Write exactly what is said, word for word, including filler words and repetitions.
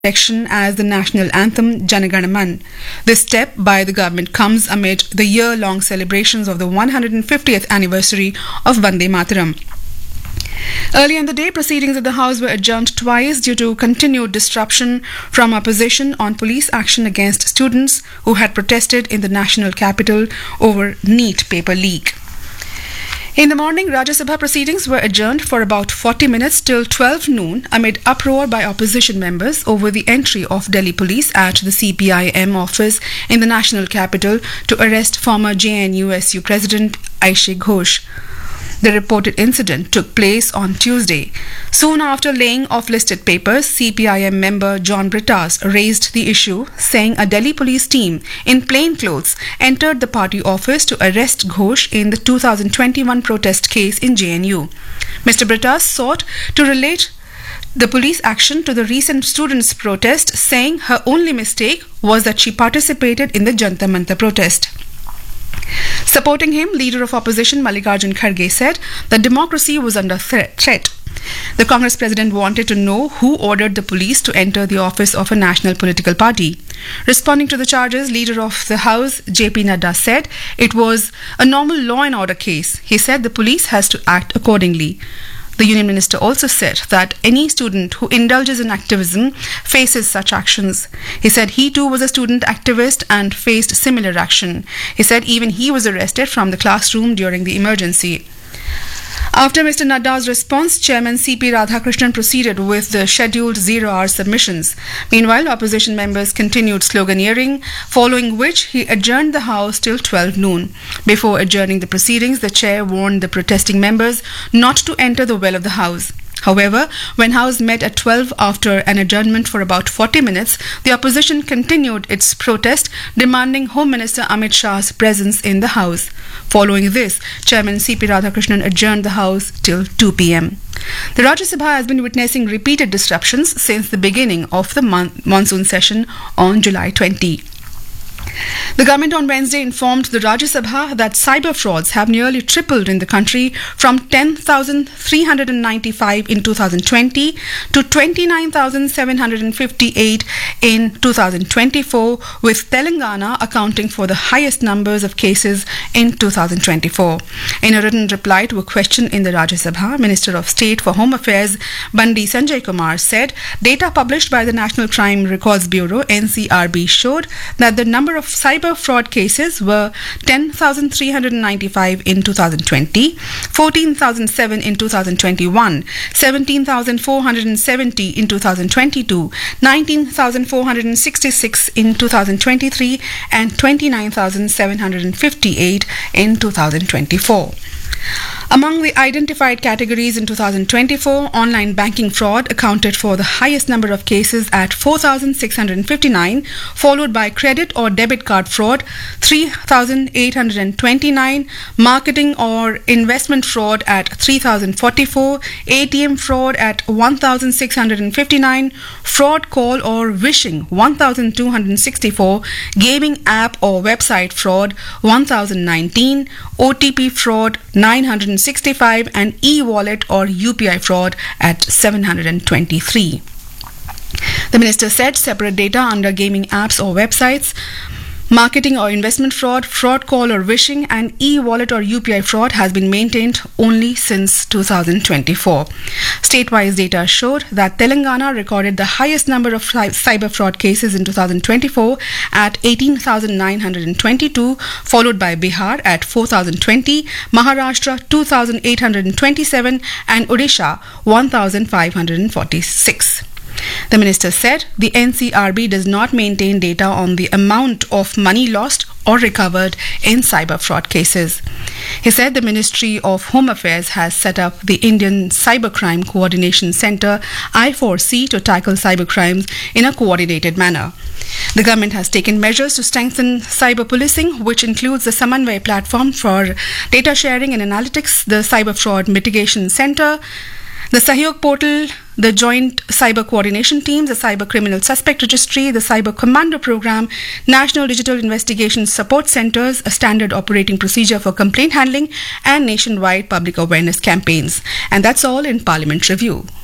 election as the national anthem Jana Gana Man. This step by the government comes amid the year-long celebrations of the one hundred fiftieth anniversary of Vande Mataram. Earlier in the day, proceedings at the House were adjourned twice due to continued disruption from opposition on police action against students who had protested in the national capital over NEET paper leak. In the morning, Rajya Sabha proceedings were adjourned for about forty minutes till twelve noon amid uproar by opposition members over the entry of Delhi police at the C P I M office in the national capital to arrest former J N U S U President Aishe Ghosh. The reported incident took place on Tuesday. Soon after laying off listed papers, C P I M member John Brittas raised the issue, saying a Delhi police team in plain clothes entered the party office to arrest Ghosh in the two thousand twenty-one protest case in J N U. Mister Brittas sought to relate the police action to the recent students' protest, saying her only mistake was that she participated in the Jantar Mantar protest. Supporting him, leader of opposition Mallikarjun Kharge said that democracy was under threat. The Congress president wanted to know who ordered the police to enter the office of a national political party. Responding to the charges, leader of the House J P Nadda said it was a normal law and order case. He said the police has to act accordingly. The Union Minister also said that any student who indulges in activism faces such actions. He said he too was a student activist and faced similar action. He said even he was arrested from the classroom during the emergency. After Mister Nadda's response, Chairman C P Radhakrishnan proceeded with the scheduled zero-hour submissions. Meanwhile, opposition members continued sloganeering, following which he adjourned the House till twelve noon. Before adjourning the proceedings, the chair warned the protesting members not to enter the well of the House. However, when House met at twelve after an adjournment for about forty minutes, the opposition continued its protest, demanding Home Minister Amit Shah's presence in the House. Following this, Chairman C P Radhakrishnan adjourned the House till two p m. The Rajya Sabha has been witnessing repeated disruptions since the beginning of the mon- monsoon session on July twentieth. The government on Wednesday informed the Rajya Sabha that cyber frauds have nearly tripled in the country from ten thousand three hundred ninety-five in two thousand twenty to twenty-nine thousand seven hundred fifty-eight in two thousand twenty-four, with Telangana accounting for the highest numbers of cases in two thousand twenty-four. In a written reply to a question in the Rajya Sabha, Minister of State for Home Affairs Bandi Sanjay Kumar said data published by the National Crime Records Bureau N C R B showed that the number of cyber fraud cases were ten thousand three hundred ninety-five in two thousand twenty, fourteen thousand seven in two thousand twenty-one, seventeen thousand four hundred seventy in two thousand twenty-two, nineteen thousand four hundred sixty-six in two thousand twenty-three, and twenty-nine thousand seven hundred fifty-eight in two thousand twenty-four. Among the identified categories in two thousand twenty-four, online banking fraud accounted for the highest number of cases at four thousand six hundred fifty-nine, followed by credit or debit card fraud, three thousand eight hundred twenty-nine, marketing or investment fraud at three thousand forty-four, A T M fraud at one thousand six hundred fifty-nine, fraud call or wishing one thousand two hundred sixty-four, gaming app or website fraud one thousand nineteen, O T P fraud nine hundred sixty-five, and e-wallet or U P I fraud at seven hundred twenty-three. The minister said separate data under gaming apps or websites, marketing or investment fraud, fraud call or wishing, and e-wallet or U P I fraud has been maintained only since two thousand twenty-four. State-wise data showed that Telangana recorded the highest number of cyber fraud cases in two thousand twenty-four at eighteen thousand nine hundred twenty-two, followed by Bihar at four thousand twenty, Maharashtra two thousand eight hundred twenty-seven, and Odisha one thousand five hundred forty-six. The minister said the N C R B does not maintain data on the amount of money lost or recovered in cyber fraud cases. He said the Ministry of Home Affairs has set up the Indian Cybercrime Coordination Centre I four C to tackle cybercrimes in a coordinated manner. The government has taken measures to strengthen cyber policing, which includes the Samanvay platform for data sharing and analytics, the Cyber Fraud Mitigation Centre, the Sahyog portal, the Joint Cyber Coordination Teams, the Cyber Criminal Suspect Registry, the Cyber Commando Program, National Digital Investigation Support Centers, a standard operating procedure for complaint handling, and nationwide public awareness campaigns. And that's all in Parliament Review.